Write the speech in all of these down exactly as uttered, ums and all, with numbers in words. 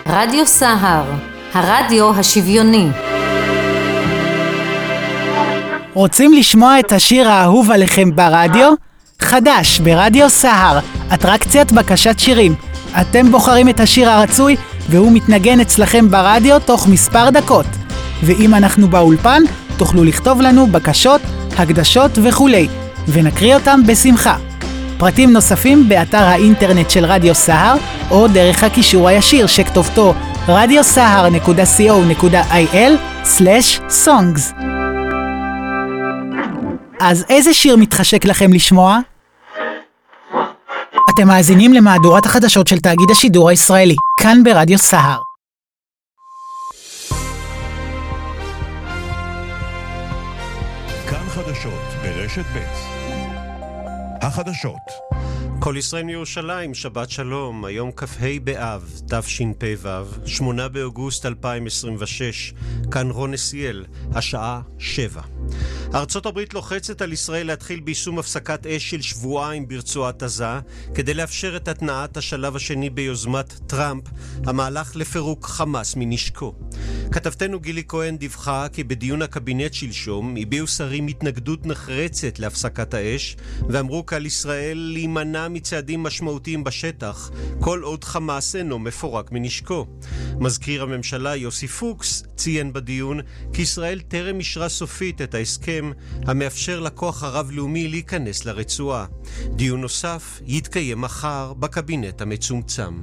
רדיו סהר, הרדיו השוויוני. רוצים לשמוע את השיר האהוב עליכם ברדיו? חדש ברדיו סהר, אטרקציית בקשת שירים. אתם בוחרים את השיר הרצוי והוא מתנגן אצלכם ברדיו תוך מספר דקות. ואם אנחנו באולפן, תוכלו לכתוב לנו בקשות, הקדשות וכולי, ונקריא אותם בשמחה. פרטים נוספים באתר האינטרנט של רדיו סהר, או דרך הקישור הישיר שכתובתו רדיו סהר נקודה סי או נקודה איי אל סלש סונגס. אז איזה שיר מתחשק לכם לשמוע? אתם מאזינים למהדורת החדשות של תאגיד השידור הישראלי, כאן ברדיו סהר. כאן חדשות ברשת ב'. החדשות. כל ישראל מירושלים, שבת שלום, היום כ"ה באב, תשפ"ו, שמונה באוגוסט אלפיים עשרים ושש, כאן רון נסיאל, השעה שבע. ארצות הברית לוחצת על ישראל להתחיל ביישום הפסקת אש של שבועיים ברצועת עזה, כדי לאפשר את התנעת השלב השני ביוזמת טראמפ, המהלך לפירוק חמאס מנשקו. כתבתנו גילי כהן דיווחה כי בדיון הקבינט שלשום הביעו שרים התנגדות נחרצת להפסקת האש, ואמרו כעל ישראל להימנע מצעדים משמעותיים בשטח, כל עוד חמאס אינו מפורק מנשקו. מזכיר הממשלה יוסי פוקס ציין בדיון כי ישראל טרם אישרה סופית את ההסכם המאפשר לכוח הרב-לאומי להיכנס לרצועה. דיון נוסף יתקיים מחר בקבינט המצומצם.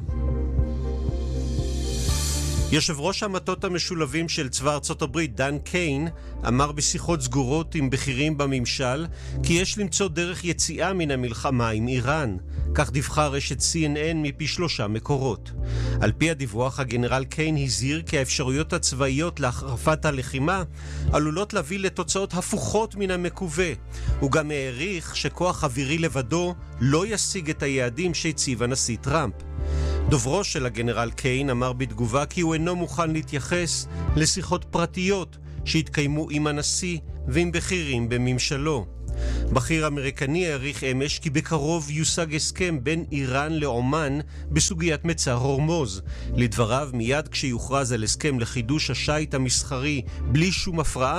יושב ראש המטות המשולבים של צבא ארצות הברית דן קיין אמר בשיחות סגורות עם בכירים בממשל כי יש למצוא דרך יציאה מן המלחמה עם איראן. כך דיווחה רשת סי אן אן מפי שלושה מקורות. על פי הדיווח, הגנרל קיין הזהיר כי האפשרויות הצבאיות להחרפת הלחימה עלולות להביא לתוצאות הפוכות מן המקווה. הוא גם העריך שכוח אווירי לבדו לא ישיג את היעדים שהציב הנשיא טראמפ. דוברו של הגנרל קיין אמר בתגובה כי הוא אינו מוכן להתייחס לשיחות פרטיות שהתקיימו עם הנשיא ועם בכירים בממשלו. בכיר אמריקני העריך אמש כי בקרוב יושג הסכם בין איראן לעומן בסוגיית מצר הורמוז. לדבריו, מיד כשיוכרז על הסכם לחידוש השייט המסחרי בלי שום הפרעה,